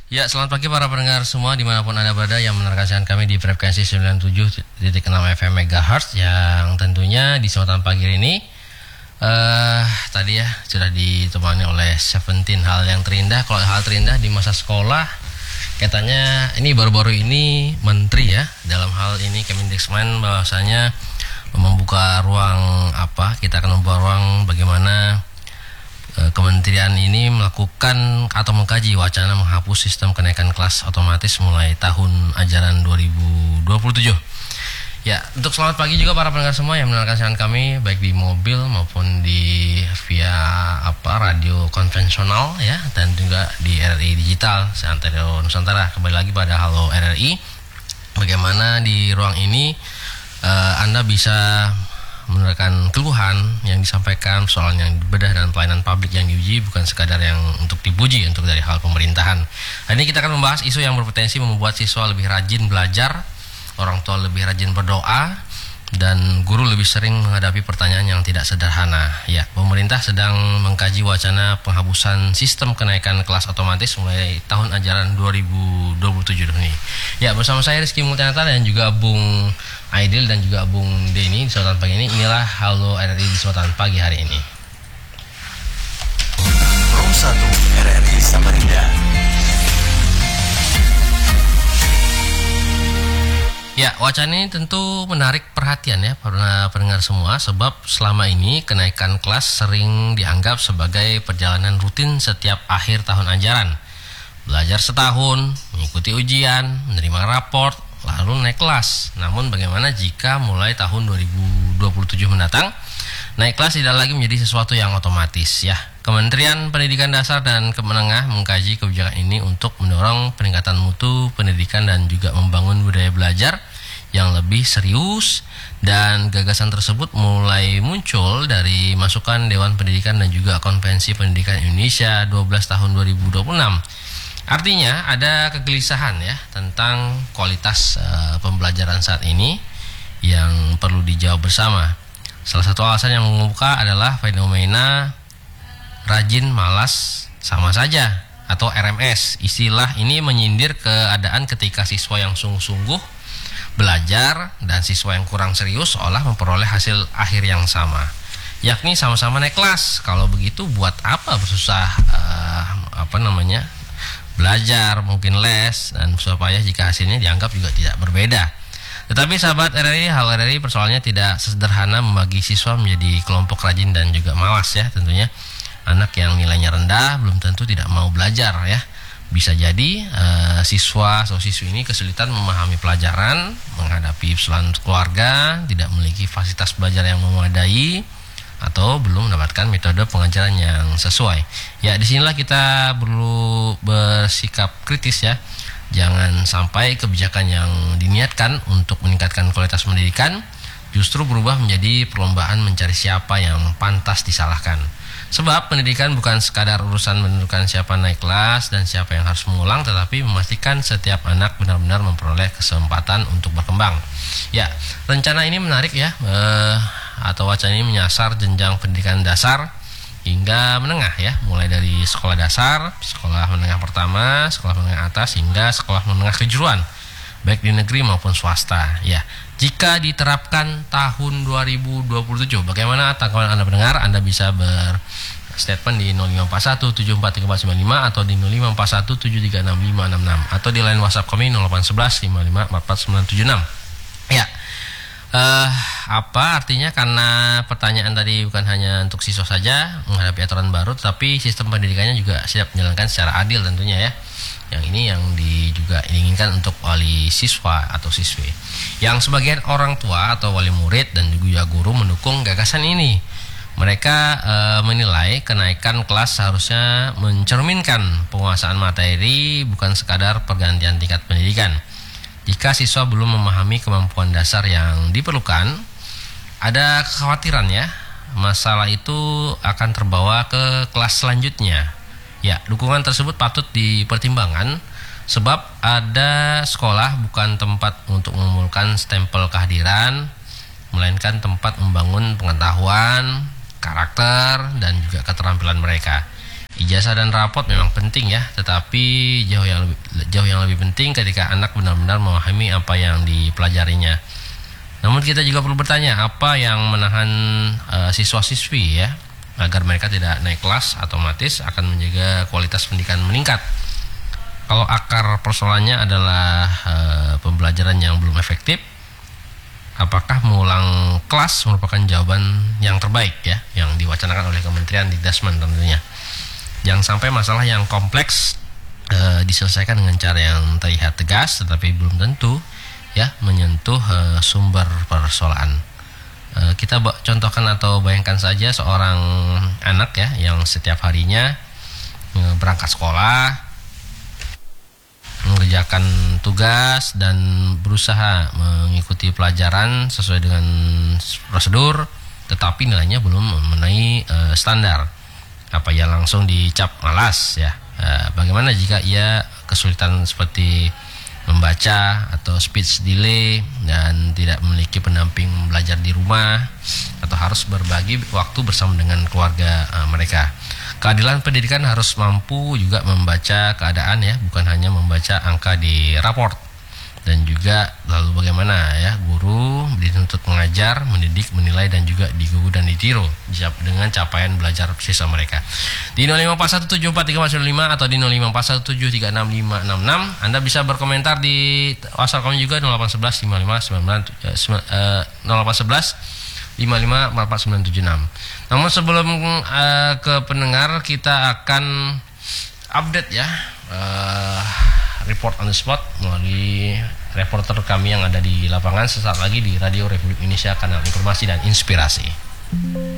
Ya, selamat pagi para pendengar semua dimanapun Anda berada yang mendengarkan siaran kami di frekuensi 97,6 FM MHz yang tentunya di kesempatan pagi ini tadi ya sudah ditemani oleh Seventeen hal yang terindah. Kalau hal terindah di masa sekolah katanya ini baru-baru ini Menteri ya dalam hal ini Kemendikbud bahwasanya membuka ruang kita akan membuka ruang bagaimana Kementerian ini melakukan atau mengkaji wacana menghapus sistem kenaikan kelas otomatis mulai tahun ajaran 2027. Ya, untuk selamat pagi juga para pendengar semua yang mendengarkan siaran kami baik di mobil maupun di via radio konvensional ya dan juga di RRI Digital Seantero Nusantara. Kembali lagi pada Halo RRI. Bagaimana di ruang ini Anda bisa mendengarkan keluhan yang disampaikan, soal yang dibedah dan pelayanan publik yang diuji bukan sekadar yang untuk dipuji untuk dari hal pemerintahan. Hari ini kita akan membahas isu yang berpotensi membuat siswa lebih rajin belajar, orang tua lebih rajin berdoa, dan guru lebih sering menghadapi pertanyaan yang tidak sederhana. Ya, pemerintah sedang mengkaji wacana penghapusan sistem kenaikan kelas otomatis mulai tahun ajaran 2027 ini. Ya, bersama saya Rizky Multianata dan juga Bung Aidil dan juga Bung Denny di kesempatan pagi ini. Inilah Halo RRI di kesempatan pagi hari ini. Room 1 RRI Samarinda. Ya, wacana ini tentu menarik perhatian ya para pendengar semua sebab selama ini kenaikan kelas sering dianggap sebagai perjalanan rutin setiap akhir tahun ajaran. Belajar setahun, mengikuti ujian, menerima raport, lalu naik kelas. Namun bagaimana jika mulai tahun 2027 mendatang naik kelas tidak lagi menjadi sesuatu yang otomatis ya. Kementerian Pendidikan Dasar dan Menengah mengkaji kebijakan ini untuk mendorong peningkatan mutu pendidikan dan juga membangun budaya belajar yang lebih serius, dan gagasan tersebut mulai muncul dari masukan Dewan Pendidikan dan juga Konvensi Pendidikan Indonesia 12 tahun 2026. Artinya ada kegelisahan ya tentang kualitas pembelajaran saat ini yang perlu dijawab bersama. Salah satu alasan yang mengemuka adalah fenomena rajin malas sama saja atau RMS. Istilah ini menyindir keadaan ketika siswa yang sungguh-sungguh belajar dan siswa yang kurang serius seolah memperoleh hasil akhir yang sama, yakni sama-sama naik kelas. Kalau begitu buat apa bersusah belajar, mungkin les dan susah payah jika hasilnya dianggap juga tidak berbeda. Tetapi sahabat RRI, hal RRI persoalannya tidak sederhana membagi siswa menjadi kelompok rajin dan juga malas ya. Tentunya anak yang nilainya rendah belum tentu tidak mau belajar ya. Bisa jadi siswa atau siswi ini kesulitan memahami pelajaran, menghadapi persoalan keluarga, tidak memiliki fasilitas belajar yang memadai, atau belum mendapatkan metode pengajaran yang sesuai. Ya, disinilah kita perlu bersikap kritis ya. Jangan sampai kebijakan yang diniatkan untuk meningkatkan kualitas pendidikan justru berubah menjadi perlombaan mencari siapa yang pantas disalahkan. Sebab pendidikan bukan sekadar urusan menentukan siapa naik kelas dan siapa yang harus mengulang, tetapi memastikan setiap anak benar-benar memperoleh kesempatan untuk berkembang. Ya, rencana ini menarik ya, atau wacana ini menyasar jenjang pendidikan dasar hingga menengah ya, mulai dari sekolah dasar, sekolah menengah pertama, sekolah menengah atas hingga sekolah menengah kejuruan, baik di negeri maupun swasta. Ya, jika diterapkan tahun 2027, bagaimana tanggapan Anda pendengar? Anda bisa berstatement di 0541743495 atau di 0541736566 atau di line WhatsApp kami 0811554496. Ya. Apa artinya? Karena pertanyaan tadi bukan hanya untuk siswa saja menghadapi aturan baru, tetapi sistem pendidikannya juga siap menjalankan secara adil tentunya ya. Yang ini yang juga diinginkan untuk wali siswa atau siswi. Yang sebagian orang tua atau wali murid dan juga guru mendukung gagasan ini. Mereka menilai kenaikan kelas seharusnya mencerminkan penguasaan materi, bukan sekadar pergantian tingkat pendidikan. Jika siswa belum memahami kemampuan dasar yang diperlukan, ada kekhawatiran ya, masalah itu akan terbawa ke kelas selanjutnya. Ya, dukungan tersebut patut dipertimbangkan sebab ada sekolah bukan tempat untuk mengumpulkan stempel kehadiran, melainkan tempat membangun pengetahuan, karakter, dan juga keterampilan mereka. Ijazah dan rapot memang penting ya, tetapi jauh yang lebih penting ketika anak benar-benar memahami apa yang dipelajarinya. Namun kita juga perlu bertanya, apa yang menahan siswa-siswi ya agar mereka tidak naik kelas, otomatis akan menjaga kualitas pendidikan meningkat. Kalau akar persoalannya adalah pembelajaran yang belum efektif, apakah mengulang kelas merupakan jawaban yang terbaik ya, yang diwacanakan oleh Kementerian Dikdasmen tentunya. Jangan sampai masalah yang kompleks diselesaikan dengan cara yang terlihat tegas, tetapi belum tentu ya menyentuh sumber persoalan. Kita contohkan atau bayangkan saja seorang anak ya yang setiap harinya berangkat sekolah, mengerjakan tugas dan berusaha mengikuti pelajaran sesuai dengan prosedur, tetapi nilainya belum memenuhi standar. Apa ya, langsung dicap malas ya. Bagaimana jika ia kesulitan seperti membaca atau speech delay dan tidak memiliki pendamping belajar di rumah, atau harus berbagi waktu bersama dengan keluarga mereka. Keadilan pendidikan harus mampu juga membaca keadaan ya, bukan hanya membaca angka di raport. Dan juga lalu bagaimana ya guru dituntut mengajar, mendidik, menilai dan juga digugu dan ditiru dengan capaian belajar siswa mereka. Di 0541743505 atau di 0541736566 Anda bisa berkomentar di WhatsApp kami juga 0811 554976. Namun sebelum ke pendengar, kita akan update ya report on the spot melalui reporter kami yang ada di lapangan sesaat lagi di Radio Republik Indonesia, kanal informasi dan inspirasi.